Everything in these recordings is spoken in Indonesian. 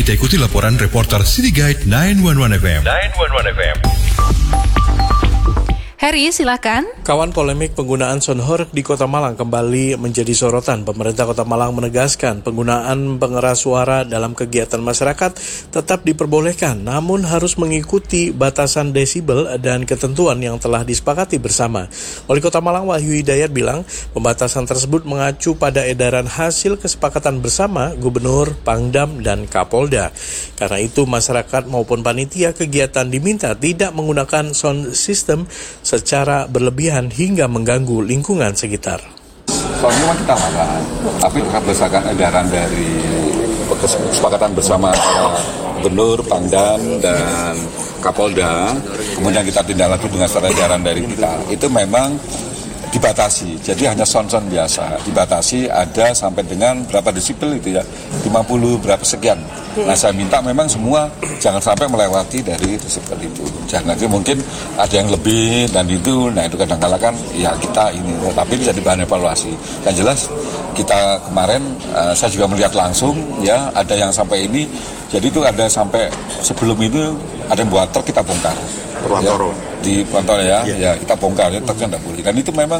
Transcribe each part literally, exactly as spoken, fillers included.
Kita ikuti laporan reporter City Guide sembilan satu satu F M. sembilan satu satu F M. Heri, silakan. Kawan, polemik penggunaan soundhoreg di Kota Malang kembali menjadi sorotan. Pemerintah Kota Malang menegaskan penggunaan pengeras suara dalam kegiatan masyarakat tetap diperbolehkan, namun harus mengikuti batasan desibel dan ketentuan yang telah disepakati bersama. Wali Kota Malang Wahyu Hidayat bilang pembatasan tersebut mengacu pada edaran hasil kesepakatan bersama Gubernur, Pangdam, dan Kapolda. Karena itu masyarakat maupun panitia kegiatan diminta tidak menggunakan sound system secara berlebihan hingga mengganggu lingkungan sekitar. Soalnya memang kita larang, tapi berdasarkan edaran dari kesepakatan bersama Gubernur, Pangdam, dan Kapolda, kemudian kita tindak lanjut dengan surat edaran dari kita, itu memang dibatasi, jadi hanya sound-sound biasa, dibatasi ada sampai dengan berapa desibel itu ya, lima puluh berapa sekian. Nah saya minta memang semua jangan sampai melewati dari desibel itu, jangan nanti mungkin ada yang lebih dan itu, nah itu kadang-kadang kan ya kita ini, tapi bisa bahan evaluasi. Yang jelas kita kemarin uh, saya juga melihat langsung ya ada yang sampai ini, jadi itu ada sampai sebelum itu ada yang buat truk kita bongkar. Ya, di Pantoro ya, ya, ya kita bongkar ya, truknya tidak boleh. Dan itu memang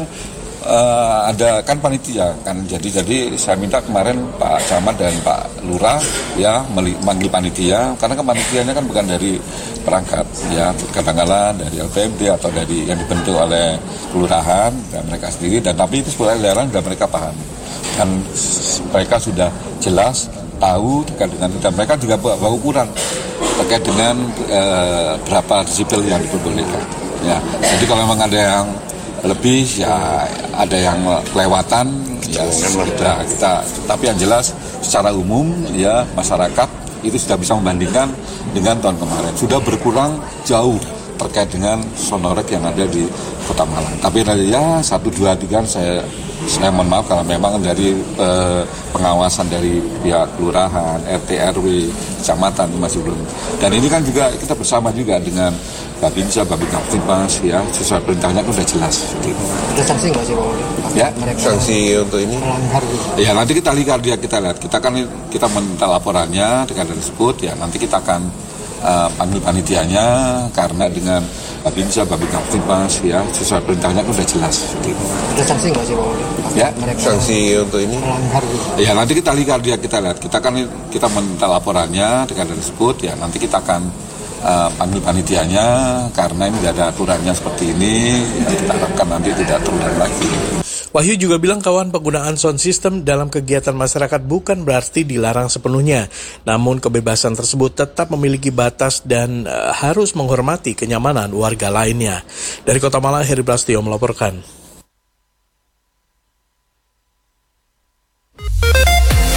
uh, ada kan panitia kan, jadi jadi saya minta kemarin Pak Camat dan Pak Lurah ya manggil panitia, karena kan panitianya kan bukan dari perangkat ya, kadang-kadang dari L P M D atau dari yang dibentuk oleh kelurahan dan mereka sendiri, dan tapi itu sebenarnya edaran sudah mereka pahami dan mereka sudah jelas tahu terkait dengan itu, dan mereka juga bawa ukuran terkait dengan e, berapa desibel yang diperbolehkan. Ya, jadi kalau memang ada yang lebih, ya ada yang kelewatan, ya sudah kita. Tapi yang jelas secara umum ya masyarakat itu sudah bisa membandingkan dengan tahun kemarin. Sudah berkurang jauh terkait dengan soundhoreg yang ada di Kota Malang. Tapi ya satu dua tiga saya saya mohon maaf kalau memang dari eh, pengawasan dari pihak kelurahan, R T R W, kecamatan masih belum. Dan ini kan juga kita bersama juga dengan Babinsa, Babinsa Kaptimmas ya, sesuai perintahnya kan sudah jelas. Ada sanksi nggak sih Pak? Ya, sanksi untuk ini? Ya nanti kita lihat, dia kita lihat. Kita kan kita minta laporannya dengan tersebut ya, nanti kita akan uh, panggil panitianya karena dengan Babinsa, Babinsa Kaptimmas ya, sesuai perintahnya kan sudah jelas. Ada sanksi nggak sih Pak? Ya, sanksi untuk ini? Ya nanti kita lihat, dia kita lihat. Kita kan kita minta laporannya dengan tersebut ya, nanti kita akan Uh, panggil panitianya karena ini tidak ada aturannya seperti ini ya, kita harapkan nanti tidak terulang lagi. Wahyu juga bilang kawan penggunaan sound system dalam kegiatan masyarakat bukan berarti dilarang sepenuhnya, namun kebebasan tersebut tetap memiliki batas dan uh, harus menghormati kenyamanan warga lainnya. Dari Kota Malang, Heri Prasetyo melaporkan.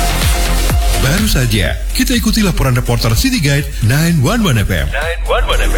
Baru saja kita ikuti laporan reporter City Guide sembilan satu satu F M. sembilan satu satu F M.